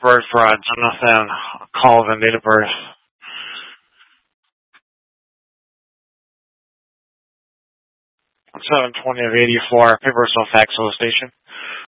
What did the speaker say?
birth for Jonathan Colvin, date of birth. 7/20 of '84, paper self-fax solicitation.